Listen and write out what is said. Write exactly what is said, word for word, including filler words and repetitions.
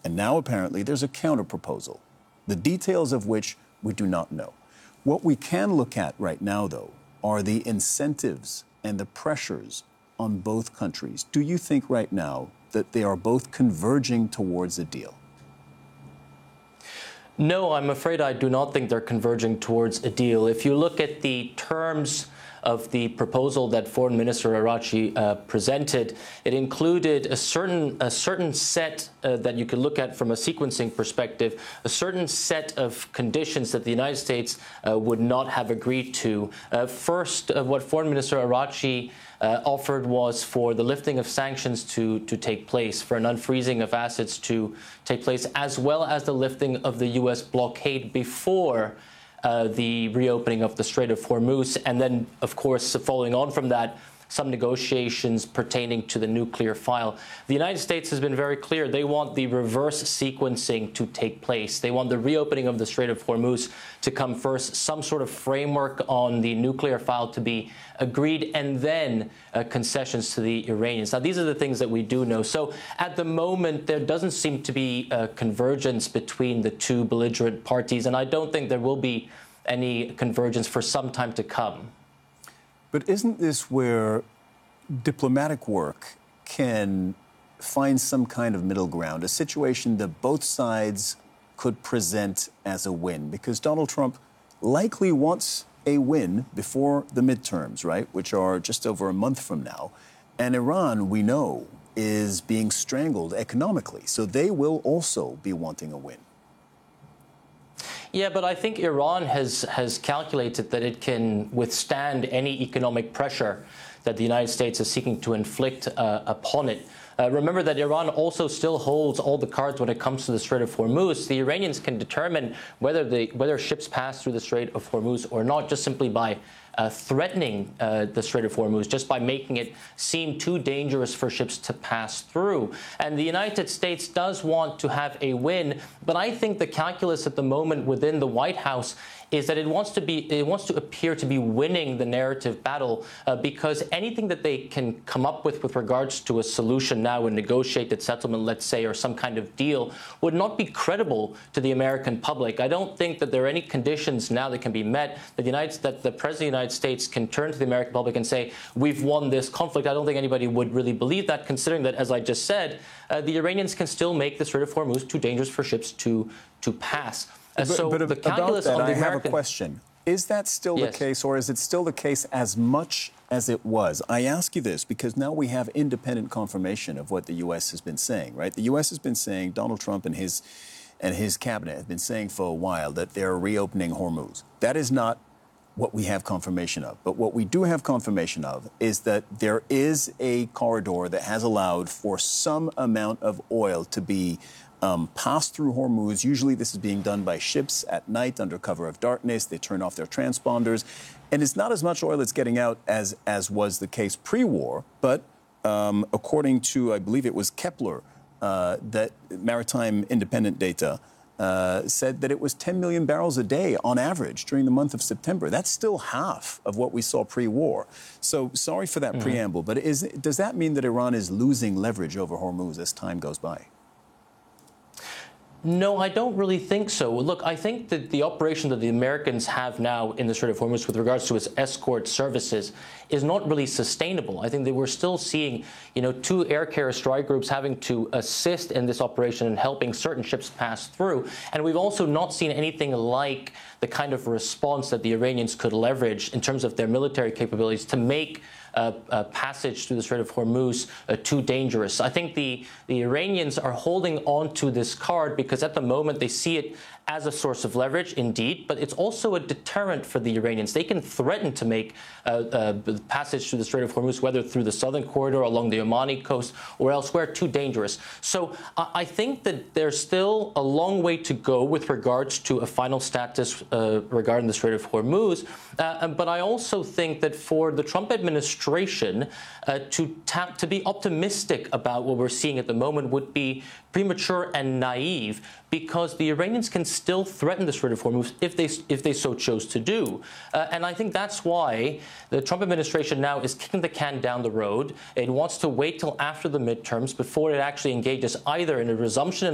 And now apparently there's a counterproposal, the details of which we do not know. What we can look at right now, though, are the incentives and the pressures on both countries. Do you think right now that they are both converging towards a deal? No, I'm afraid I do not think they're converging towards a deal. If you look at the terms of the proposal that Foreign Minister Araghchi uh, presented, it included a certain a certain set uh, that you could look at from a sequencing perspective, a certain set of conditions that the United States uh, would not have agreed to. Uh, first, uh, what Foreign Minister Araghchi uh, offered was for the lifting of sanctions to to take place, for an unfreezing of assets to take place, as well as the lifting of the U S blockade before Uh, the reopening of the Strait of Hormuz, and then, of course, following on from that, some negotiations pertaining to the nuclear file. The United States has been very clear. They want the reverse sequencing to take place. They want the reopening of the Strait of Hormuz to come first, some sort of framework on the nuclear file to be agreed, and then uh, concessions to the Iranians. Now, these are the things that we do know. So at the moment, there doesn't seem to be a convergence between the two belligerent parties, and I don't think there will be any convergence for some time to come. But isn't this where diplomatic work can find some kind of middle ground, a situation that both sides could present as a win? Because Donald Trump likely wants a win before the midterms, right, which are just over a month from now. And Iran, we know, is being strangled economically. So they will also be wanting a win. Yeah, but I think Iran has, has calculated that it can withstand any economic pressure that the United States is seeking to inflict uh, upon it. Uh, remember that Iran also still holds all the cards when it comes to the Strait of Hormuz. The Iranians can determine whether the whether ships pass through the Strait of Hormuz or not, just simply by uh, threatening uh, the Strait of Hormuz, just by making it seem too dangerous for ships to pass through. And the United States does want to have a win, but I think the calculus at the moment within the White House is that it wants to be it wants to appear to be winning the narrative battle, uh, because anything that they can come up with with regards to a solution now, a negotiated settlement, let's say, or some kind of deal, would not be credible to the American public. I don't think that there are any conditions now that can be met that the United that the President of the United States can turn to the American public and say, we've won this conflict. I don't think anybody would really believe that, considering that, as I just said, uh, the Iranians can still make the Strait of Hormuz too dangerous for ships to to pass. Uh, but, so but the calculus about that, on the I American... have a question. Is that still Yes. the case, or is it still the case as much as it was? I ask you this because now we have independent confirmation of what the U S has been saying, right? The U S has been saying, Donald Trump and his and his cabinet have been saying for a while that they're reopening Hormuz. That is not what we have confirmation of. But what we do have confirmation of is that there is a corridor that has allowed for some amount of oil to be Um, pass through Hormuz. Usually this is being done by ships at night under cover of darkness. They turn off their transponders. And it's not as much oil that's getting out as, as was the case pre-war. But um, according to, I believe it was Kepler, uh, that Maritime Independent Data uh, said that it was ten million barrels a day on average during the month of September. That's still half of what we saw pre-war. So sorry for that mm-hmm. preamble, but is, does that mean that Iran is losing leverage over Hormuz as time goes by? No, I don't really think so. Look, I think that the operation that the Americans have now in the Strait of Hormuz with regards to its escort services is not really sustainable. I think that we're still seeing, you know, two air carrier strike groups having to assist in this operation and helping certain ships pass through. And we've also not seen anything like the kind of response that the Iranians could leverage in terms of their military capabilities to make Uh, uh, passage through the Strait of Hormuz uh, too dangerous. I think the, the Iranians are holding on to this card because at the moment they see it as a source of leverage, indeed, but it's also a deterrent for the Iranians. They can threaten to make uh, uh, passage through the Strait of Hormuz, whether through the southern corridor along the Omani coast or elsewhere, too dangerous. So uh, I think that there's still a long way to go with regards to a final status uh, regarding the Strait of Hormuz. Uh, but I also think that for the Trump administration uh, to tap, to be optimistic about what we're seeing at the moment would be premature and naive, because the Iranians can still threaten the Strait of Hormuz if they if they so chose to do. Uh, and I think that's why the Trump administration now is kicking the can down the road. It wants to wait till after the midterms before it actually engages either in a resumption in